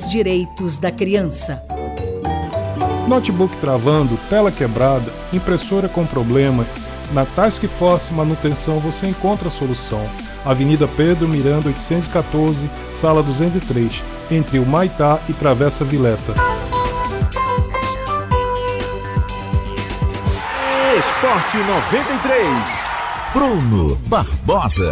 os direitos da criança. Notebook travando, tela quebrada, impressora com problemas. Na Task Force Manutenção você encontra a solução. Avenida Pedro Miranda 814, sala 203, entre o Maitá e Travessa Vileta. Esporte 93, Bruno Barbosa.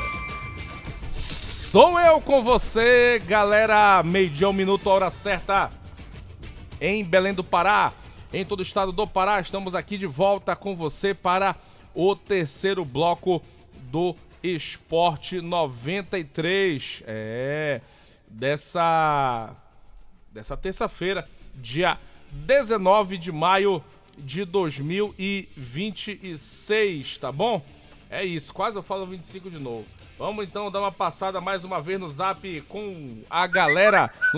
Sou eu com você, galera. Meio-dia, 1 minuto, hora certa. Em Belém do Pará, em todo o estado do Pará, estamos aqui de volta com você para o terceiro bloco do Esporte 93. Dessa terça-feira, dia 19 de maio de 2026, tá bom? É isso, quase eu falo 25 de novo. Vamos então dar uma passada mais uma vez no zap com a galera no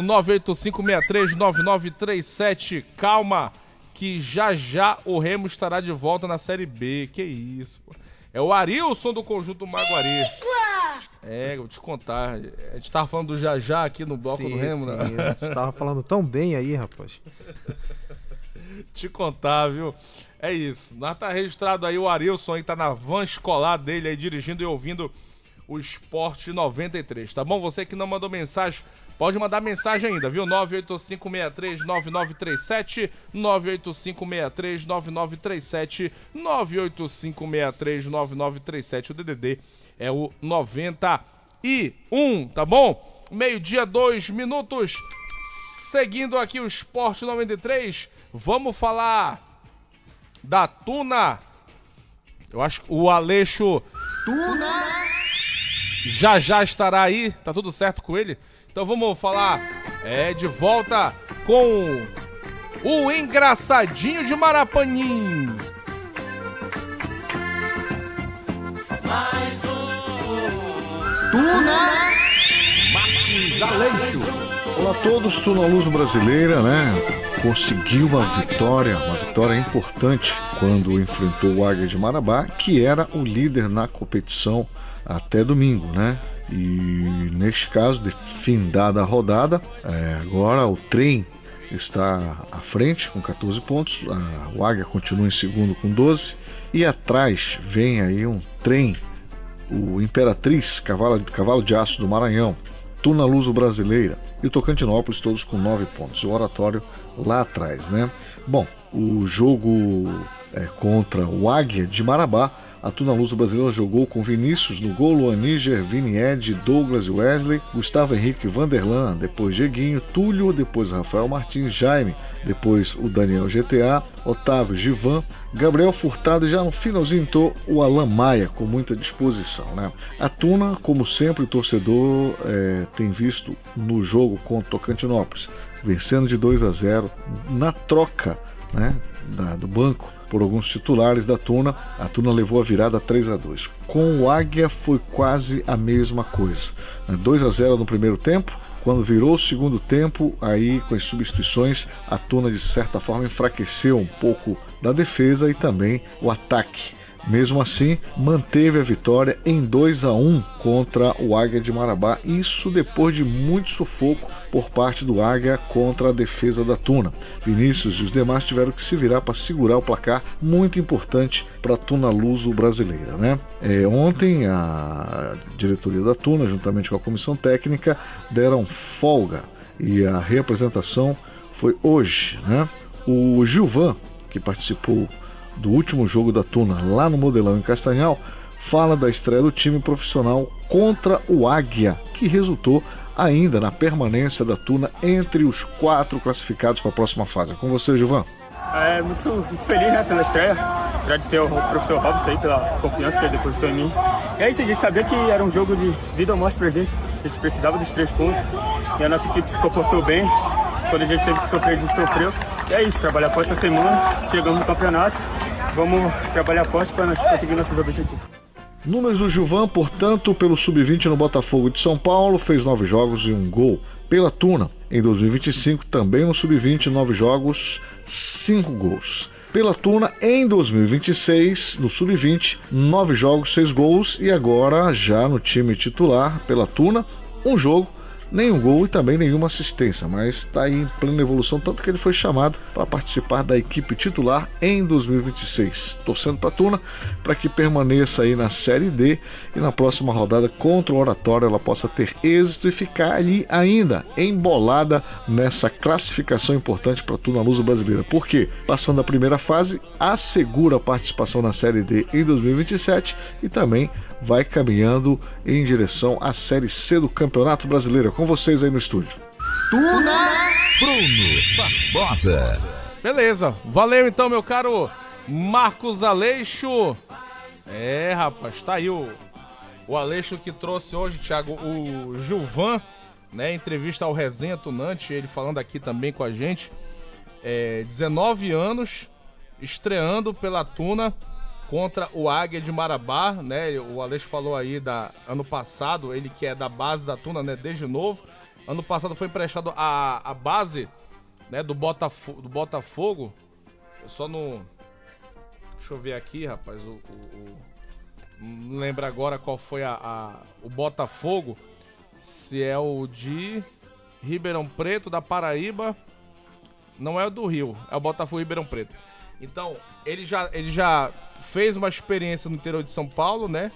985639937. Calma, que já o Remo estará de volta na Série B. Que isso, pô. É o Arilson do Conjunto Maguari. Vou te contar. A gente tava falando do já aqui no bloco do Remo, né? A gente tava falando tão bem aí, rapaz. Te contar, viu? É isso. Nós tá registrado aí o Arilson aí, tá na van escolar dele aí, dirigindo e ouvindo o Esporte 93, tá bom? Você que não mandou mensagem, pode mandar mensagem ainda, viu? 985639937, 985639937, 985639937. O DDD é o 91, tá bom? Meio-dia, 2 minutos. Seguindo aqui o Esporte 93, vamos falar da Tuna. Eu acho que o Aleixo Tuna já estará aí, tá tudo certo com ele? Então vamos falar de volta com o engraçadinho de Marapanim. Mais Tuna Marques Aleixo. Olá a todos, Tuna Luso Brasileira, né? Conseguiu uma vitória importante quando enfrentou o Águia de Marabá, que era o líder na competição até domingo, né? E neste caso, de findada a rodada, agora o Trem está à frente com 14 pontos, o Águia continua em segundo com 12, e atrás vem aí um Trem, o Imperatriz, cavalo de aço do Maranhão, Tuna Luso Brasileira e o Tocantinópolis, todos com 9 pontos. O Oratório lá atrás, né? Bom, o jogo contra o Águia de Marabá, a Tuna Luso Brasileira jogou com Vinícius no gol, Luan Níger, Vini Ed, Douglas e Wesley, Gustavo Henrique Vanderlan, depois Dieguinho, Túlio, depois Rafael Martins, Jaime, depois o Daniel GTA, Otávio, Givan, Gabriel Furtado e já no finalzinho entrou o Alan Maia com muita disposição, né? A Tuna, como sempre, o torcedor tem visto no jogo contra o Tocantinópolis, vencendo de 2-0 na troca, né, do banco por alguns titulares da Tuna. A Tuna levou a virada 3-2. Com o Águia foi quase a mesma coisa, 2-0 no primeiro tempo. Quando virou o segundo tempo, aí com as substituições, a Tuna de certa forma enfraqueceu um pouco da defesa e também o ataque. Mesmo assim, manteve a vitória em 2-1 contra o Águia de Marabá. Isso depois de muito sufoco por parte do Águia contra a defesa da Tuna. Vinícius e os demais tiveram que se virar para segurar o placar, muito importante para a Tuna Luso Brasileira, né? Ontem a diretoria da Tuna, juntamente com a comissão técnica, deram folga e a reapresentação foi hoje, né? O Gilvan, que participou do último jogo da Tuna lá no Modelão em Castanhal, fala da estreia do time profissional contra o Águia, que resultou ainda na permanência da Tuna entre os 4 classificados para a próxima fase. É com você, Gilvan. Muito feliz, né, pela estreia. Agradecer ao professor Robson aí pela confiança que ele depositou em mim. E é isso, a gente sabia que era um jogo de vida ou morte pra gente. A gente precisava dos 3 pontos. E a nossa equipe se comportou bem. Quando a gente teve que sofrer, a gente sofreu. E é isso, trabalhar forte essa semana. Chegamos no campeonato. Vamos trabalhar forte para nós conseguir nossos objetivos. Números do Gilvan, portanto, pelo Sub-20 no Botafogo de São Paulo, fez 9 jogos e 1 gol. Pela Tuna, em 2025, também no Sub-20, 9 jogos, 5 gols. Pela Tuna, em 2026, no Sub-20, 9 jogos, 6 gols. E agora, já no time titular, pela Tuna, 1 jogo, nenhum gol e também nenhuma assistência, mas está aí em plena evolução, tanto que ele foi chamado para participar da equipe titular em 2026. Torcendo para a Tuna para que permaneça aí na Série D e na próxima rodada contra o Oratório ela possa ter êxito e ficar ali ainda embolada nessa classificação importante para a Tuna Luso Brasileira. Porque, passando a primeira fase, assegura a participação na Série D em 2027 e também vai caminhando em direção à Série C do Campeonato Brasileiro. Com vocês aí no estúdio. Tuna Bruno Barbosa. Beleza, valeu então, meu caro Marcos Aleixo. Rapaz, tá aí o Aleixo que trouxe hoje, Thiago, o Gilvan, né? Entrevista ao Resenha Tunante, ele falando aqui também com a gente. 19 anos, estreando pela Tuna contra o Águia de Marabá, né? O Aleixo falou aí ano passado, ele que é da base da Tuna, né? Desde novo. Ano passado foi emprestado a base, né? Do Botafogo. Eu só não... Deixa eu ver aqui, rapaz. Não lembro agora qual foi o Botafogo. Se é o de Ribeirão Preto, da Paraíba. Não é o do Rio, é o Botafogo Ribeirão Preto. Então, ele já fez uma experiência no interior de São Paulo, né?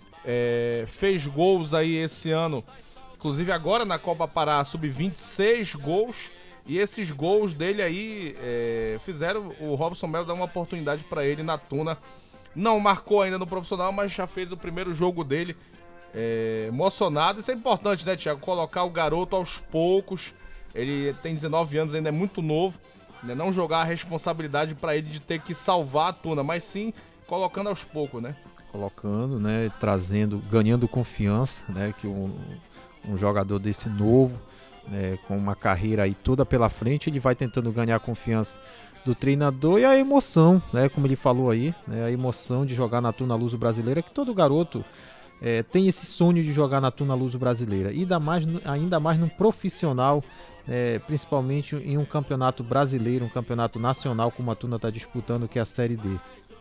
Fez gols aí esse ano, inclusive agora na Copa Pará, sub-20, 6 gols. E esses gols dele aí fizeram o Robson Melo dar uma oportunidade para ele na Tuna. Não marcou ainda no profissional, mas já fez o primeiro jogo dele. Emocionado. Isso é importante, né, Thiago? Colocar o garoto aos poucos. Ele tem 19 anos, ainda é muito novo. Não jogar a responsabilidade para ele de ter que salvar a Tuna, mas sim colocando aos poucos, né? Colocando, né? Trazendo, ganhando confiança, né? Que um jogador desse novo, né, com uma carreira aí toda pela frente, ele vai tentando ganhar a confiança do treinador e a emoção, né? Como ele falou aí, né, a emoção de jogar na Tuna Luso Brasileira, que todo garoto tem esse sonho de jogar na Tuna Luso Brasileira, ainda mais num profissional, principalmente em um campeonato brasileiro, um campeonato nacional como a Tuna está disputando, que é a Série D.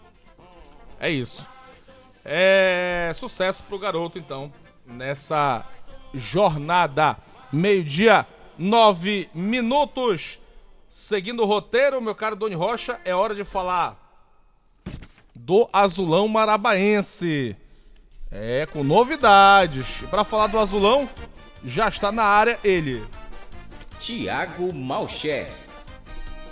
É isso. Sucesso pro garoto, então, nessa jornada. 12h, 9 minutos. Seguindo o roteiro, meu caro Doni Rocha, é hora de falar do Azulão Marabaense. Com novidades. E para falar do Azulão, já está na área ele, Thiago Malcher.